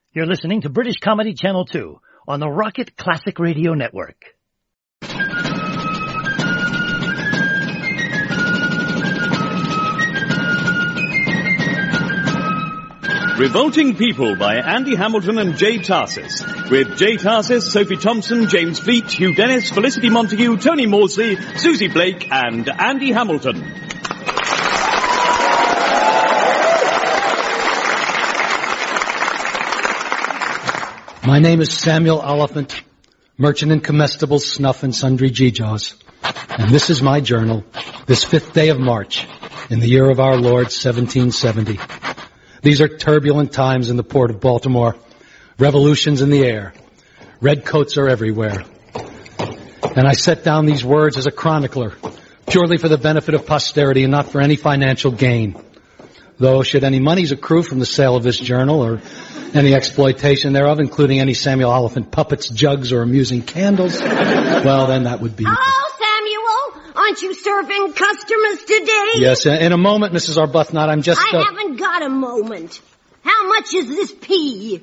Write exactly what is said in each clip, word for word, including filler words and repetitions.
You're listening to British Comedy Channel two on the Rocket Classic Radio Network. Revolting People by Andy Hamilton and Jay Tarsis. With Jay Tarsis, Sophie Thompson, James Fleet, Hugh Dennis, Felicity Montague, Tony Morsley, Susie Blake, and Andy Hamilton. My name is Samuel Oliphant, merchant in comestibles, snuff, and sundry gewgaws. And this is my journal, this fifth day of March, in the year of our Lord, seventeen seventy. These are turbulent times in the port of Baltimore. Revolutions in the air. Red coats are everywhere. And I set down these words as a chronicler, purely for the benefit of posterity and not for any financial gain. Though, should any monies accrue from the sale of this journal, or any exploitation thereof, including any Samuel Oliphant puppets, jugs, or amusing candles, well, then that would be... Oh, Samuel, aren't you serving customers today? Yes, in a moment, Missus Arbuthnot, I'm just... I uh... haven't got a moment. How much is this pea?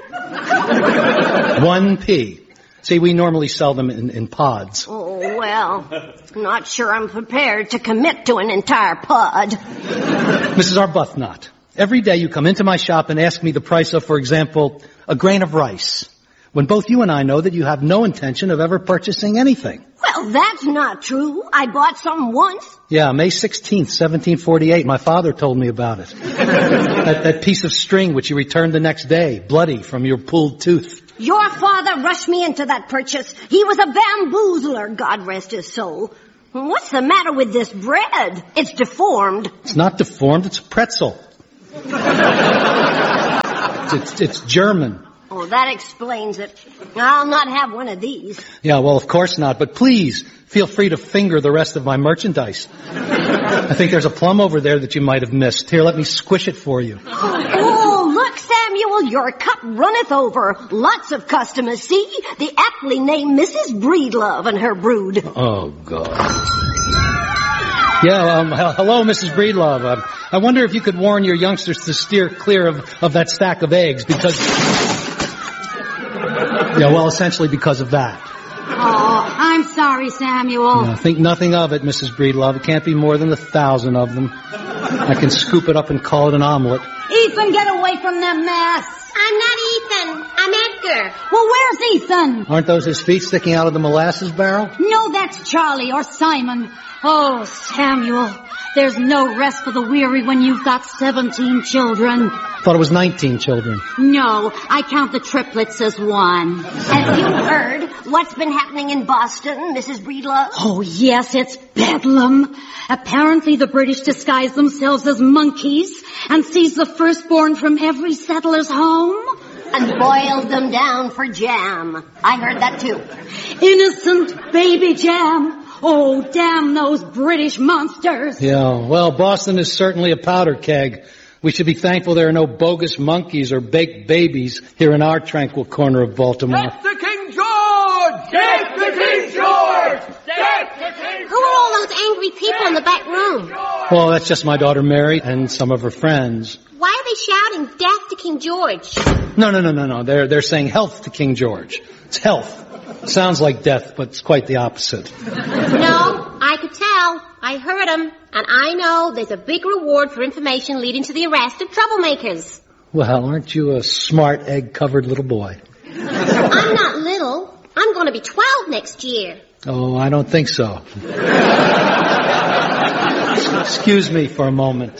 One pea. See, we normally sell them in, in pods. Oh, well, not sure I'm prepared to commit to an entire pod. Missus Arbuthnot, every day you come into my shop and ask me the price of, for example, a grain of rice, when both you and I know that you have no intention of ever purchasing anything. Well, that's not true. I bought some once. Yeah, May sixteenth, seventeen forty-eight. My father told me about it. that, that piece of string which you returned the next day, bloody from your pulled tooth. Your father rushed me into that purchase. He was a bamboozler, God rest his soul. What's the matter with this bread? It's deformed. It's not deformed, it's a pretzel. it's, it's, it's German. Oh, that explains it. I'll not have one of these. Yeah, well, of course not. But please, feel free to finger the rest of my merchandise. I think there's a plum over there that you might have missed. Here, let me squish it for you. Oh, look, Samuel, your cup runneth over. Lots of customers, see? The aptly named Missus Breedlove and her brood. Oh, God. Yeah, um, hello, Missus Breedlove. Um, I wonder if you could warn your youngsters to steer clear of, of that stack of eggs, because... Yeah, well, essentially because of that. Oh, I'm sorry, Samuel. Yeah, think nothing of it, Missus Breedlove. It can't be more than a thousand of them. I can scoop it up and call it an omelet. Ethan, get away from them masks. I'm not Ethan. I'm Edgar. Well, where's Ethan? Aren't those his feet sticking out of the molasses barrel? No, that's Charlie or Simon. Oh, Samuel, there's no rest for the weary when you've got seventeen children. Thought it was nineteen children. No, I count the triplets as one. Have you heard what's been happening in Boston, Missus Breedlove? Oh, yes, it's bedlam. Apparently the British disguise themselves as monkeys and seize the firstborn from every settler's home. And boiled them down for jam. I heard that too. Innocent baby jam. Oh, damn those British monsters. Yeah, well, Boston is certainly a powder keg. We should be thankful there are no bogus monkeys or baked babies here in our tranquil corner of Baltimore. Death to King George! Death to King George! Death to King George! Who are all those angry people in the back room? Well, that's just my daughter Mary and some of her friends. Why are they shouting death to King George? No, no, no, no, no. They're, they're saying health to King George. It's health. Sounds like death, but it's quite the opposite. No, I could tell. I heard them. And I know there's a big reward for information leading to the arrest of troublemakers. Well, aren't you a smart, egg-covered little boy? I'm not little. I'm going to be twelve next year. Oh, I don't think so. Excuse me for a moment.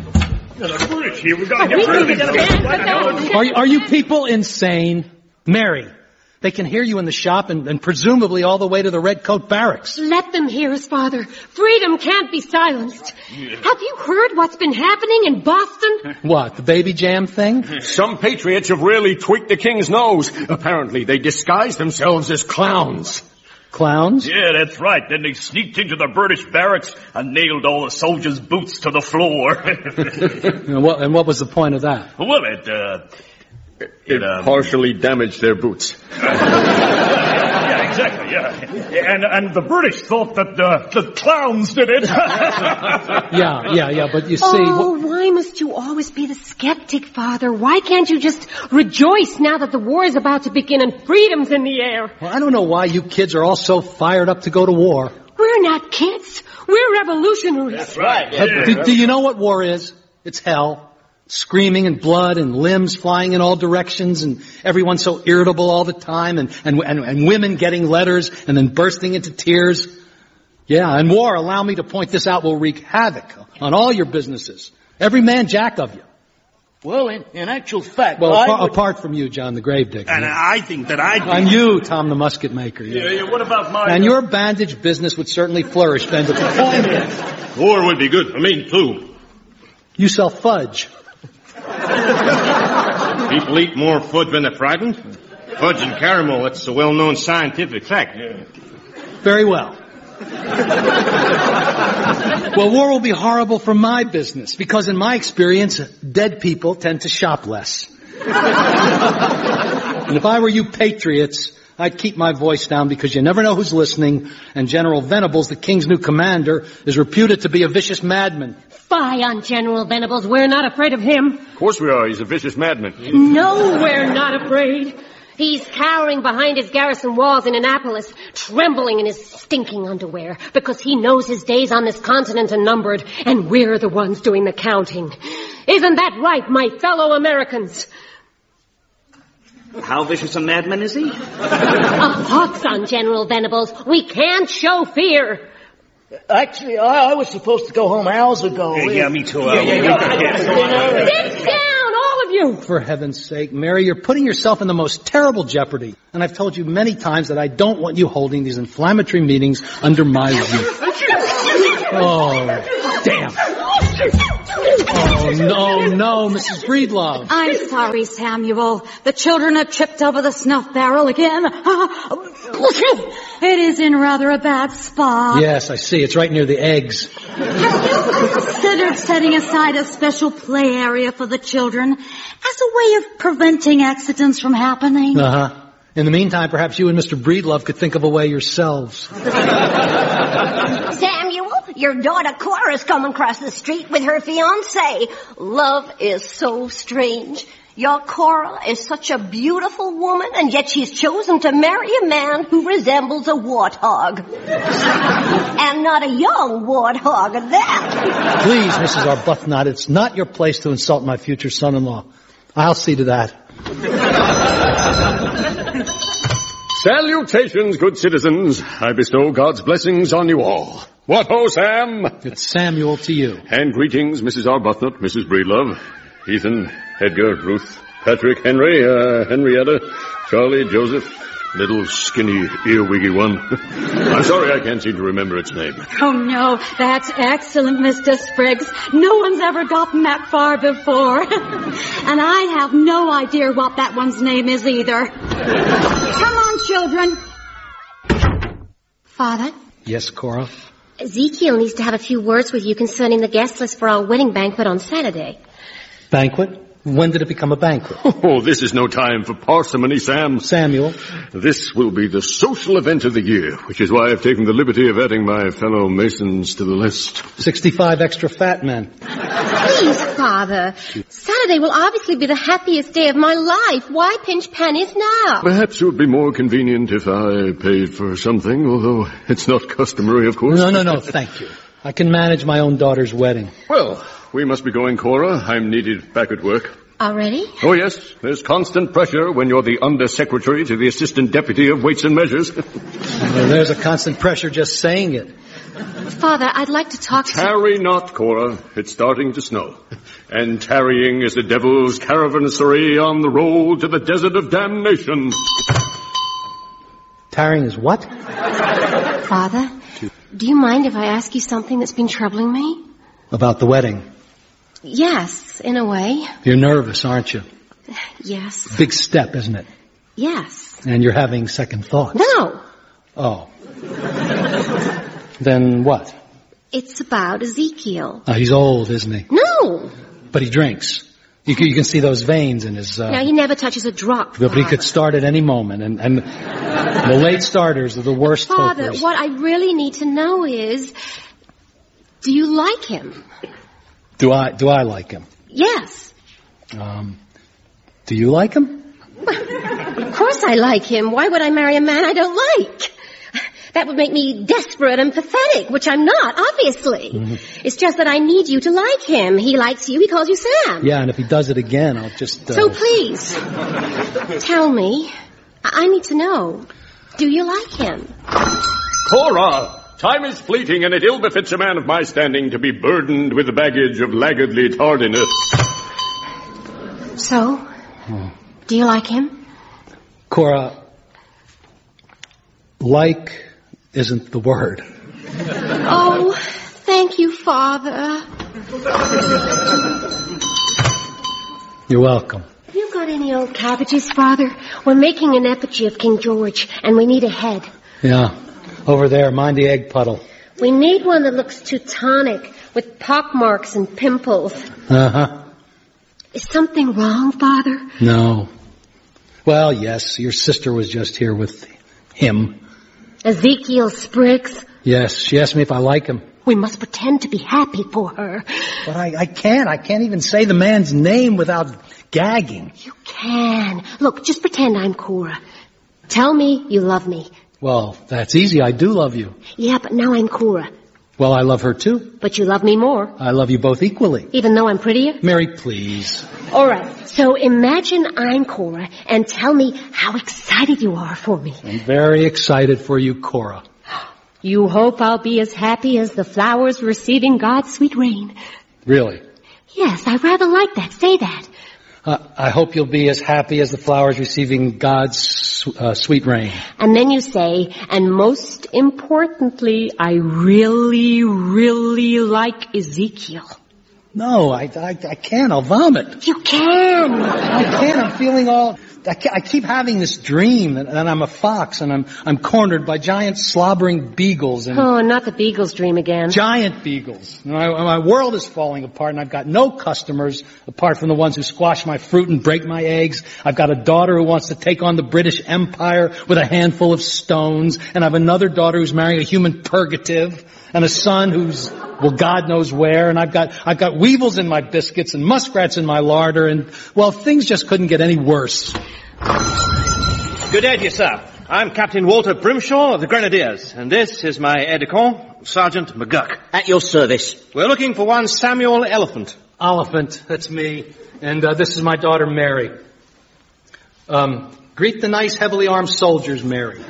Are, are you people insane? Mary, they can hear you in the shop and, and presumably all the way to the Redcoat Barracks. Let them hear us, Father. Freedom can't be silenced. Have you heard what's been happening in Boston? What, the baby jam thing? Some patriots have really tweaked the king's nose. Apparently they disguised themselves as clowns. Clowns? Yeah, that's right. Then they sneaked into the British barracks and nailed all the soldiers' boots to the floor. and, what, and what was the point of that? Well, it, uh... It, it um, partially damaged their boots. yeah, exactly, yeah. And and the British thought that uh, the clowns did it. Yeah, yeah, yeah, but you see... Oh, wh- why must you always be the skeptic, Father? Why can't you just rejoice now that the war is about to begin and freedom's in the air? Well, I don't know why you kids are all so fired up to go to war. We're not kids. We're revolutionaries. That's right. Uh, do, do you know what war is? It's hell. Screaming and blood and limbs flying in all directions and everyone so irritable all the time and, and, and, and women getting letters and then bursting into tears. Yeah, and war, allow me to point this out, will wreak havoc on all your businesses. Every man jack of you. Well, in, in actual fact, Well, I apart, would... apart from you, John the Gravedigger. And I think that I'd be... And you, Tom the Musket Maker. Yeah, yeah, what about my... And your bandage business would certainly flourish, Ben, but the point is... War would be good. I mean, food. You sell fudge. People eat more fudge when they're frightened. Fudge and caramel, that's a well-known scientific fact. Yeah. Very well. Well, war will be horrible for my business, because in my experience, dead people tend to shop less. And if I were you patriots, I'd keep my voice down, because you never know who's listening, and General Venables, the king's new commander, is reputed to be a vicious madman. Fie on General Venables. We're not afraid of him. Of course we are. He's a vicious madman. No, we're not afraid. He's cowering behind his garrison walls in Annapolis, trembling in his stinking underwear, because he knows his days on this continent are numbered, and we're the ones doing the counting. Isn't that right, my fellow Americans? How vicious a madman is he? A pox on General Venables. We can't show fear. Actually, I, I was supposed to go home hours ago. Yeah, yeah, me too. Uh, Yeah, yeah, yeah. Sit down, all of you. For heaven's sake, Mary, you're putting yourself in the most terrible jeopardy. And I've told you many times that I don't want you holding these inflammatory meetings under my roof. Oh, damn. Oh, no, no, Missus Breedlove. I'm sorry, Samuel. The children have tripped over the snuff barrel again. It is in rather a bad spot. Yes, I see. It's right near the eggs. Have you considered setting aside a special play area for the children as a way of preventing accidents from happening? Uh-huh. In the meantime, perhaps you and Mister Breedlove could think of a way yourselves. Samuel, your daughter Cora's coming across the street with her fiancé. Love is so strange. Your Cora is such a beautiful woman, and yet she's chosen to marry a man who resembles a warthog. And not a young warthog at that. Please, Missus Arbuthnot, it's not your place to insult my future son-in-law. I'll see to that. Salutations, good citizens. I bestow God's blessings on you all. What ho, Sam? It's Samuel to you. And greetings, Missus Arbuthnot, Missus Breedlove, Ethan, Edgar, Ruth, Patrick, Henry, uh, Henrietta, Charlie, Joseph, little skinny earwiggy one. I'm sorry I can't seem to remember its name. Oh, no, that's excellent, Mister Spriggs. No one's ever gotten that far before. And I have no idea what that one's name is either. Come on, children. Father, Yes, Cora? Ezekiel needs to have a few words with you concerning the guest list for our wedding banquet on Saturday. Banquet? When did it become a banquet? Oh, this is no time for parsimony, Sam. Samuel? This will be the social event of the year, which is why I've taken the liberty of adding my fellow Masons to the list. Sixty-five extra fat men. Please, Father. Saturday will obviously be the happiest day of my life. Why pinch pennies now? Perhaps it would be more convenient if I paid for something, although it's not customary, of course. No, no, no, thank you. I can manage my own daughter's wedding. Well, we must be going, Cora. I'm needed back at work. Already? Oh, yes. There's constant pressure when you're the Under-Secretary to the Assistant Deputy of Weights and Measures. Well, there's a constant pressure just saying it. Father, I'd like to talk to... Tarry not, Cora. It's starting to snow. And tarrying is the devil's caravanserai on the road to the desert of damnation. Tarrying is what? Father, do you mind if I ask you something that's been troubling me? About the wedding. Yes, in a way. You're nervous, aren't you? Yes. Big step, isn't it? Yes. And you're having second thoughts. No. Oh. Then what? It's about Ezekiel. Oh, he's old, isn't he? No. But he drinks. You can, you can see those veins in his... Uh, No, he never touches a drop. But he could start at any moment. And, and The late starters are the worst Father, hopers. what I really need to know is, do you like him? Do I, do I like him? Yes. Um, do you like him? Of course I like him. Why would I marry a man I don't like? That would make me desperate and pathetic, which I'm not, obviously. Mm-hmm. It's just that I need you to like him. He likes you. He calls you Sam. Yeah, and if he does it again, I'll just... Uh... So please, tell me. I need to know. Do you like him? Cora! Time is fleeting, and it ill befits a man of my standing to be burdened with the baggage of laggardly tardiness. So, hmm. do you like him? Cora, like isn't the word. Oh, thank you, Father. You're welcome. Have you got any old cabbages, Father? We're making an effigy of King George, and we need a head. Yeah, over there, mind the egg puddle. We need one that looks Teutonic, with pockmarks and pimples. Uh-huh. Is something wrong, Father? No. Well, yes, your sister was just here with him. Ezekiel Spriggs? Yes, she asked me if I like him. We must pretend to be happy for her. But I, I can't. I can't even say the man's name without gagging. You can. Look, just pretend I'm Cora. Tell me you love me. Well, that's easy. I do love you. Yeah, but now I'm Cora. Well, I love her too. But you love me more. I love you both equally. Even though I'm prettier? Mary, please. All right. So imagine I'm Cora and tell me how excited you are for me. I'm very excited for you, Cora. You hope I'll be as happy as the flowers receiving God's sweet rain. Really? Yes, I rather like that. Say that. Uh, I hope you'll be as happy as the flowers receiving God's uh, sweet rain. And then you say, and most importantly, I really, really like Ezekiel. No, I, I, I can't. I'll vomit. You can. I can't. I'm feeling all... I, I keep having this dream that, that I'm a fox and I'm I'm cornered by giant slobbering beagles. And oh, not the beagles dream again. Giant beagles. My, my world is falling apart, and I've got no customers apart from the ones who squash my fruit and break my eggs. I've got a daughter who wants to take on the British Empire with a handful of stones, and I have another daughter who's marrying a human purgative, and a son who's, well, God knows where, and I've got I've got weevils in my biscuits and muskrats in my larder, and, well, things just couldn't get any worse. Good day to you, sir. I'm Captain Walter Brimshaw of the Grenadiers, and this is my aide-de-camp, Sergeant McGurk. At your service. We're looking for one Samuel Elephant. Elephant, that's me, and uh, this is my daughter, Mary. Um, greet the nice, heavily armed soldiers, Mary.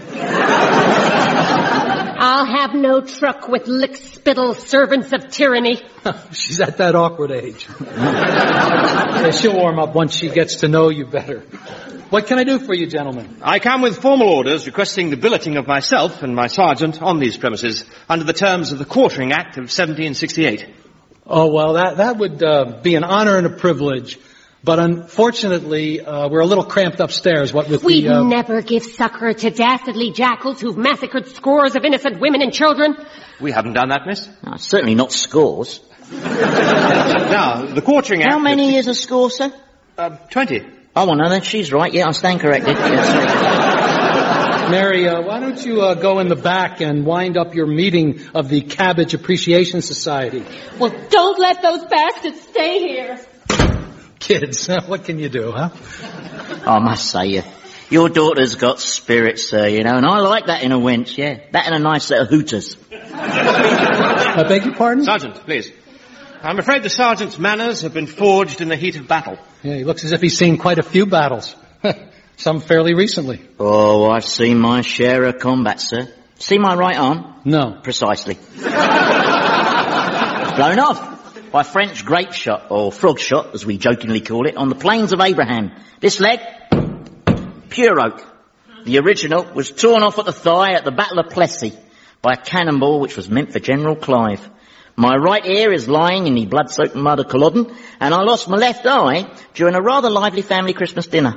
I'll have no truck with lick-spittle servants of tyranny. She's at that awkward age. Yeah, she'll warm up once she gets to know you better. What can I do for you, gentlemen? I come with formal orders requesting the billeting of myself and my sergeant on these premises under the terms of the Quartering Act of seventeen sixty-eight. Oh, well, that, that would uh, be an honor and a privilege. But unfortunately, uh, we're a little cramped upstairs, what with We'd the... Uh... never give succor to dastardly jackals who've massacred scores of innocent women and children. We haven't done that, miss. No, certainly not scores. Now, the Quartering Act... How many is a score, sir? Uh, twenty. Oh, well, no, then she's right. Yeah, I stand corrected. Yes. Mary, uh, why don't you uh, go in the back and wind up your meeting of the Cabbage Appreciation Society? Well, don't let those bastards stay here. Kids, what can you do, huh? I must say, you, your daughter's got spirit, sir, you know, and I like that in a wench, yeah. That and a nice set of hooters. I beg your pardon? Sergeant, please. I'm afraid the sergeant's manners have been forged in the heat of battle. Yeah, he looks as if he's seen quite a few battles. Some fairly recently. Oh, I've seen my share of combat, sir. See my right arm? No. Precisely. Blown off by French grape shot, or frog shot, as we jokingly call it, on the plains of Abraham. This leg, pure oak. The original was torn off at the thigh at the Battle of Plessis by a cannonball which was meant for General Clive. My right ear is lying in the blood-soaked mud of Culloden, and I lost my left eye during a rather lively family Christmas dinner.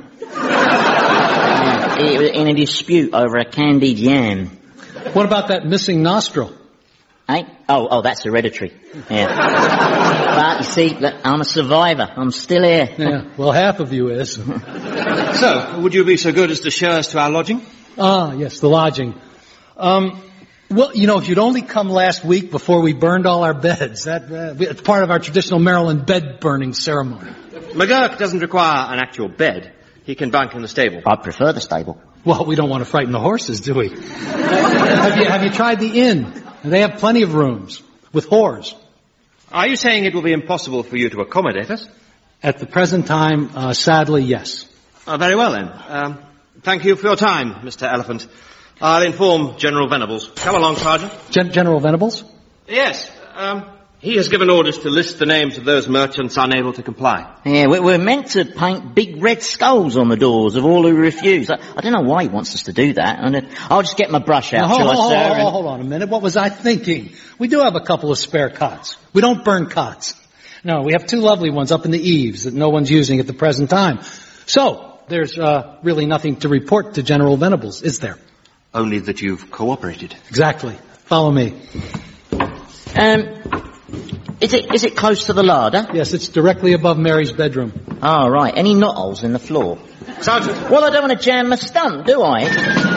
In a dispute over a candied yam. What about that missing nostril? Eh? Oh, oh, that's hereditary. Yeah. But you see, look, I'm a survivor. I'm still here. Yeah, well, half of you is. So, would you be so good as to show us to our lodging? Ah, yes, the lodging. Um, well, you know, if you'd only come last week before we burned all our beds, that, uh, it's part of our traditional Maryland bed burning ceremony. McGurk doesn't require an actual bed. He can bunk in the stable. I prefer the stable. Well, we don't want to frighten the horses, do we? have you, have you tried the inn? They have plenty of rooms with whores. Are you saying it will be impossible for you to accommodate us? At the present time, uh, sadly, yes. Oh, very well, then. Um, thank you for your time, Mister Elephant. I'll inform General Venables. Come along, Sergeant. Gen- General Venables? Yes. Um, he has given orders to list the names of those merchants unable to comply. Yeah, we- we're meant to paint big red skulls on the doors of all who refuse. I, I don't know why he wants us to do that. And uh, I'll just get my brush out, now, shall hold, I, sir? hold, and- hold on a minute. What was I thinking? We do have a couple of spare cots. We don't burn cots. No, we have two lovely ones up in the eaves that no one's using at the present time. So, there's uh, really nothing to report to General Venables, is there? Only that you've cooperated. Exactly. Follow me. Um, is it is it close to the larder? Yes, it's directly above Mary's bedroom. Oh, right. Any knot holes in the floor? Sergeant. Well, I don't want to jam my stump, do I?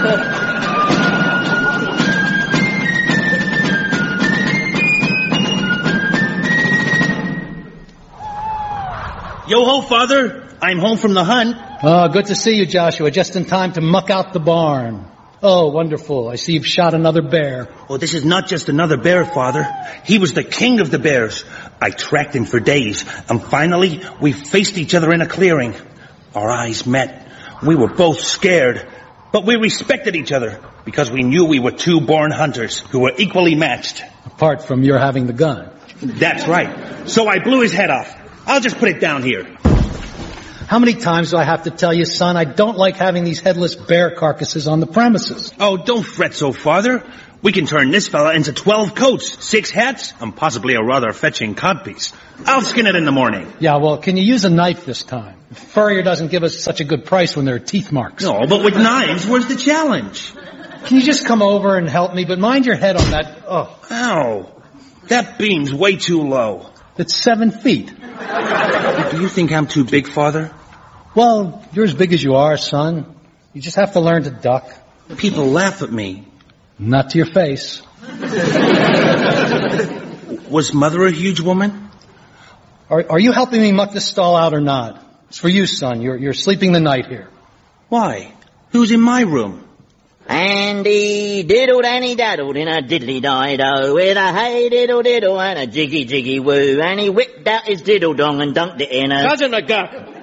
Yo-ho, Father. I'm home from the hunt. Oh, good to see you, Joshua. Just in time to muck out the barn. Oh, wonderful. I see you've shot another bear. Oh, this is not just another bear, Father. He was the king of the bears. I tracked him for days, and finally, we faced each other in a clearing. Our eyes met. We were both scared, but we respected each other because we knew we were two born hunters who were equally matched. Apart from your having the gun. That's right. So I blew his head off. I'll just put it down here. How many times do I have to tell you, son, I don't like having these headless bear carcasses on the premises? Oh, don't fret so, Father. We can turn this fella into twelve coats, six hats, and possibly a rather fetching codpiece. I'll skin it in the morning. Yeah, well, can you use a knife this time? Furrier doesn't give us such a good price when there are teeth marks. No, but with knives, where's the challenge? Can you just come over and help me? But mind your head on that. Oh. Ow. That beam's way too low. It's seven feet. Do you think I'm too big, Father? Well, you're as big as you are, son. You just have to learn to duck. People laugh at me. Not to your face. Was Mother a huge woman? Are, are you helping me muck this stall out or not? It's for you, son. You're, you're sleeping the night here. Why? Who's in my room? And he diddled and he daddled in a diddly-dido with a hey diddle diddle and a jiggy jiggy woo, and he whipped out his diddle dong and dunked it in a... Sergeant McGurk!